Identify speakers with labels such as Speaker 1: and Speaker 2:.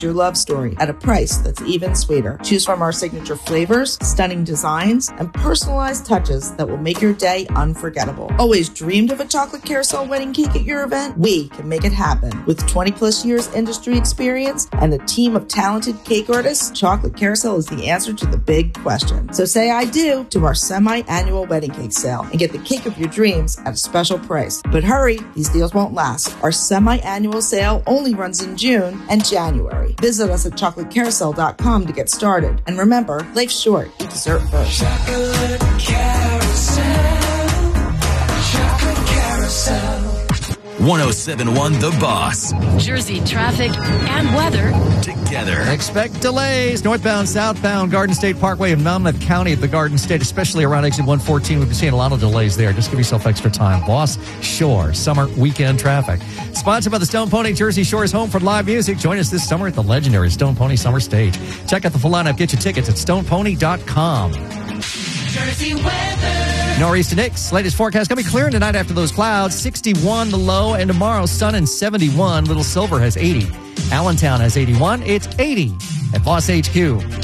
Speaker 1: your love story at a price that's even sweeter. Choose from our signature flavors, stunning designs, and personalized touches that will make your day unforgettable. Always dreamed of a chocolate carousel wedding cake at your event? We can make it happen. With 20 plus years industry experience and a team of talented cake artists, Chocolate Carousel is the answer to the big question. So say I do to our semi-annual wedding cake sale and get the cake of your dreams at a special price. But hurry, these deals won't last. Our semi-annual sale only runs in June and January. Visit us at chocolatecarousel.com to get started. And remember, life's short. Eat dessert first.
Speaker 2: Chocolate Carousel. Chocolate Carousel.
Speaker 3: 107.1 The Boss.
Speaker 4: Jersey traffic and weather
Speaker 3: together.
Speaker 5: Expect delays. Northbound, southbound, Garden State Parkway in Monmouth County at the Garden State, especially around exit 114. We've been seeing a lot of delays there. Just give yourself extra time. Boss Shore, summer weekend traffic. Sponsored by the Stone Pony, Jersey Shore's home for live music. Join us this summer at the legendary Stone Pony Summer Stage. Check out the full lineup. Get your tickets at stonepony.com.
Speaker 2: Jersey weather.
Speaker 5: Nor'easter Nick's latest forecast going to be clearing tonight after those clouds. 61 the low, and tomorrow sun and 71. Little Silver has 80. Allentown has 81. It's 80 at Boss HQ.